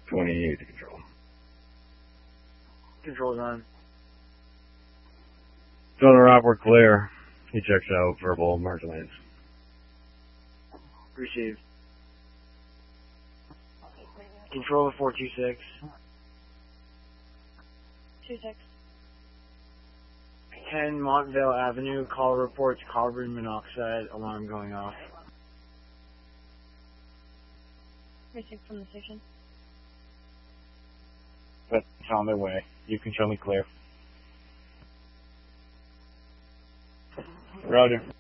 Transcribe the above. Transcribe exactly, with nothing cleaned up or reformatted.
twenty-eight to control. Control's on. Sonar Rob, we're clear. He checks out. Verbal, March lanes. Received. Control four two six. two six. ten Montvale Avenue. Call reports carbon monoxide alarm going off. Received from the station. But it's on their way. You can show me clear. Roger.